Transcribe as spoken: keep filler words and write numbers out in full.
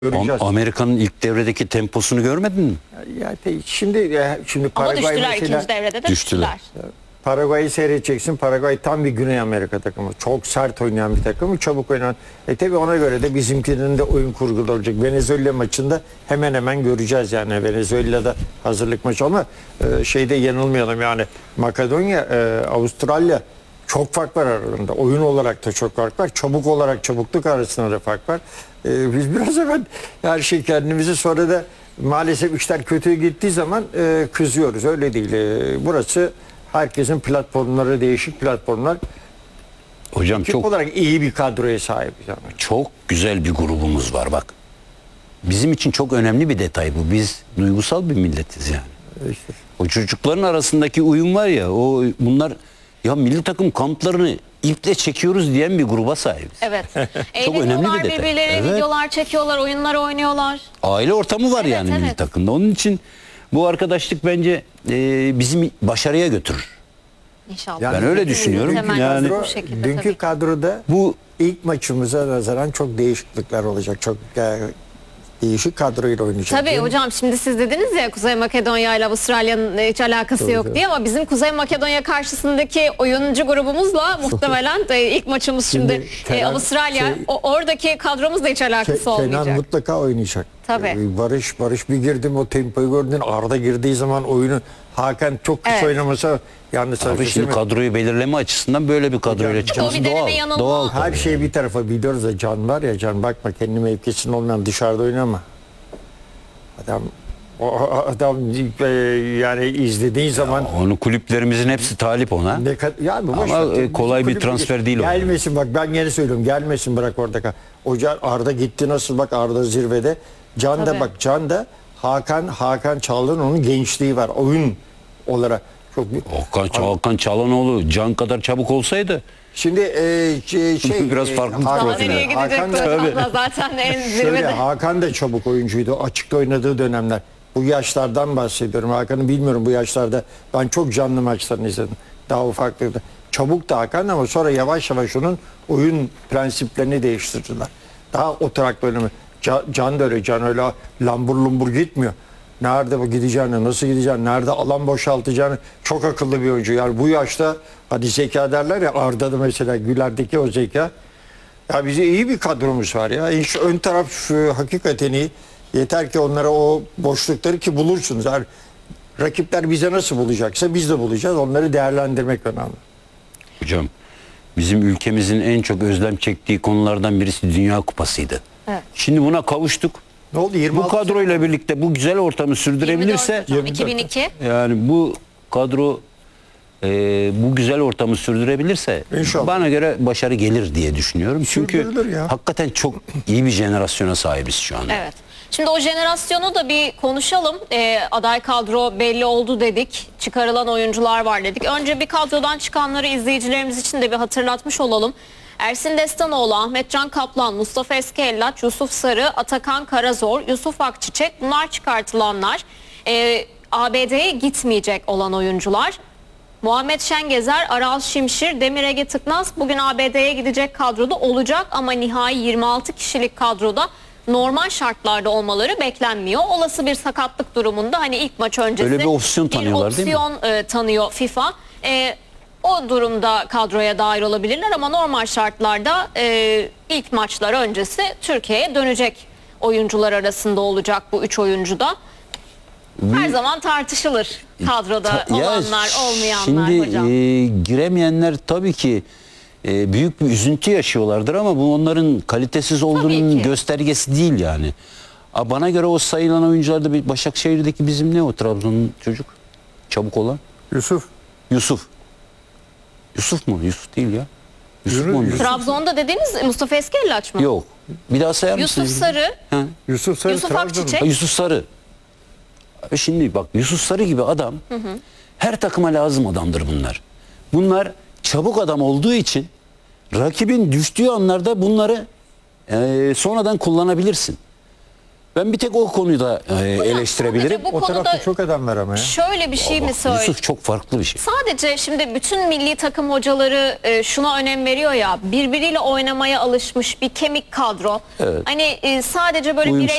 Göreceğiz. Amerika'nın ilk devredeki temposunu görmedin mi? Ya, şimdi şimdi Ama Paraguay düştüler mesela, ikinci devrede de düştüler. düştüler. Paraguay'ı seyredeceksin. Paraguay tam bir Güney Amerika takımı. Çok sert oynayan bir takımı, çabuk oynayan. E tabi ona göre de bizimkinin de oyun kurgulu olacak. Venezuela maçında hemen hemen göreceğiz yani. Venezuela'da hazırlık maçı ama e, şeyde yanılmayalım yani. Makedonya, e, Avustralya çok fark var aralarında. Oyun olarak da çok fark var. Çabuk olarak çabukluk arasında da fark var. E, biz biraz hemen her şey kendimizi sonra da maalesef işler kötüye gittiği zaman e, kızıyoruz. Öyle değil. E, burası herkesin platformları, değişik platformlar. Hocam Tip çok olarak iyi bir kadroya sahibiz. Yani. çok güzel bir grubumuz var bak. Bizim için çok önemli bir detay bu. Biz duygusal bir milletiz yani. İşte. O çocukların arasındaki uyum var ya, o bunlar ya milli takım kamplarını iple çekiyoruz diyen bir gruba sahibiz. Evet. Çok önemli bir Eğleniyorlar detay. birbirlerine, Evet. videolar çekiyorlar, oyunlar oynuyorlar. Aile ortamı var Evet, yani milli evet. takımda. Onun için bu arkadaşlık bence e, bizim başarıya götürür. İnşallah. Yani Ben öyle düşünüyorum. Hemen Yani bu şekilde dünkü tabii. kadroda bu ilk maçımıza nazaran çok değişiklikler olacak. Çok e, değişik kadroyla oynayacak. Tabii Değil mi? hocam, şimdi siz dediniz ya Kuzey Makedonya ile Avustralya'nın hiç alakası Tabii, yok tabii. diye, ama bizim Kuzey Makedonya karşısındaki oyuncu grubumuzla muhtemelen de ilk maçımız şimdi, Şimdi e, Kenan Avustralya, şey- o, oradaki kadromuzla hiç alakası Ke- olmayacak. Kenan mutlaka oynayacak. Tabii. Ee, Barış Barış bir girdim, o tempoyu gördün. Arda girdiği zaman oyunu, Hakan çok kısa Evet. oynamasa yanlış Abi sarkısı şimdi kadroyu belirleme açısından böyle bir kadroyla Hocam, çıkması o bir deneme doğal. yanılma. Doğal her tabii. şey bir tarafa biliyoruz da Can var ya, Can bakma kendi mevkisinin olmayan dışarıda oynama. Adam o adam e, yani izlediğin zaman Onu kulüplerimizin hepsi talip ona. ne kadar yani bu Ama, boş ver. e, kolay bir Kulüp- transfer değil o. Gelmesin bak, ben gene söylüyorum, gelmesin, bırak orada kal. Hoca Arda gitti, nasıl bak, Arda zirvede. Can da Tabii. bak, Can da Hakan Hakan Çağlar'ın onun gençliği var oyun olarak. Çok büyük. Hakan, Hakan Çalhanoğlu Can kadar çabuk olsaydı Şimdi e, şey, şey Biraz e, farklı Hakan- Daha nereye Hakan gidecek da- bu hocam da zaten en Şöyle, zirvede. Hakan da çabuk oyuncuydu. Açıkta oynadığı dönemler. Bu yaşlardan bahsediyorum. Hakan'ı bilmiyorum bu yaşlarda. Ben çok canlı maçlarını izledim. Daha ufaklıydı. Çabuk da Hakan ama sonra yavaş yavaş onun oyun prensiplerini değiştirdiler. Daha oturaklı oynamıyor. Can, Can da öyle. Can öyle lambur lumbur gitmiyor. Nerede bu gideceğini, nasıl gideceğini, nerede alan boşaltacağını, çok akıllı bir oyuncu. Yani bu yaşta, hadi zeka derler ya, Arda'da mesela, Güler'deki o zeka. Ya bize iyi bir kadromuz var ya. İş, ön taraf şu, hakikaten iyi. Yeter ki onlara o boşlukları ki bulursunuz. Yani rakipler bize nasıl bulacaksa biz de bulacağız. Onları değerlendirmek önemli. hocam bizim ülkemizin en çok özlem çektiği konulardan birisi Dünya Kupası'ydı. Evet. Şimdi buna kavuştuk. Ne oldu? yirmi Bu altı kadroyla birlikte bu güzel ortamı sürdürebilirse yirmi dört, iki bin iki. yani bu kadro e, bu güzel ortamı sürdürebilirse İnşallah. bana göre başarı gelir diye düşünüyorum. Çünkü Sürdürülür ya. hakikaten çok iyi bir jenerasyona sahibiz şu anda. Evet. Şimdi o jenerasyonu da bir konuşalım. Ee, aday kadro belli oldu dedik. Çıkarılan oyuncular var dedik. Önce bir kadrodan çıkanları izleyicilerimiz için de bir hatırlatmış olalım. Ersin Destanoğlu, Ahmetcan Kaplan, Mustafa Eskellaç, Yusuf Sarı, Atakan Karazor, Yusuf Akçiçek, bunlar çıkartılanlar. Ee, A B D'ye gitmeyecek olan oyuncular. Muhammed Şengezer, Aral Şimşir, Demir Ege Tıknaz bugün A B D'ye gidecek kadroda olacak ama nihai yirmi altı kişilik kadroda normal şartlarda olmaları beklenmiyor. Olası bir sakatlık durumunda hani ilk maç öncesi Öyle bir opsiyon tanıyorlar, değil mi? opsiyon e, tanıyor FIFA. E, o durumda kadroya dahil olabilirler ama normal şartlarda e, ilk maçlar öncesi Türkiye'ye dönecek oyuncular arasında olacak bu üç oyuncu da. Her zaman tartışılır kadroda Ta- ya olanlar, olmayanlar şimdi, hocam. e, giremeyenler tabii ki e, büyük bir üzüntü yaşıyorlardır ama bu onların kalitesiz olduğunun ki. göstergesi değil yani. A, bana göre o sayılan oyuncularda bir Başakşehir'deki bizim ne o Trabzon'un çocuk çabuk olan Yusuf. Yusuf. Yusuf mu? Yusuf değil ya. Yusuf Yürü- mu? Yusuf. Trabzon'da dediğiniz Mustafa Eskellaç mı? Yok. Bir daha sayar mısın? Yusuf Sarı, Ha? Yusuf Sarı Yusuf Trabzon. Akçiçek. Ha, Yusuf Sarı. E Şimdi bak Yusuf Sarı gibi adam her takıma lazım adamdır bunlar. Bunlar çabuk adam olduğu için rakibin düştüğü anlarda bunları e, sonradan kullanabilirsin. Ben bir tek o konuyu da e, eleştirebilirim. sadece bu O konuda tarafta çok adam var ama ya. şöyle bir şey mi Bak, söyleyeyim? Yusuf çok farklı bir şey. Sadece şimdi bütün milli takım hocaları e, şuna önem veriyor ya, birbiriyle oynamaya alışmış bir kemik kadro. Evet. Hani e, sadece böyle Uyum birey